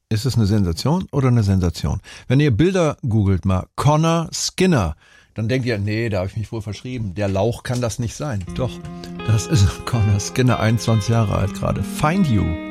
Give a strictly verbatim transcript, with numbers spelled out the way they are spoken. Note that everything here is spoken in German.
Ist es eine Sensation oder eine Sensation? Wenn ihr Bilder googelt mal, Connor Skinner, dann denkt ihr, nee, da habe ich mich wohl verschrieben. Der Lauch kann das nicht sein. Doch, das ist Connor Skinner, einundzwanzig Jahre alt gerade. Find You.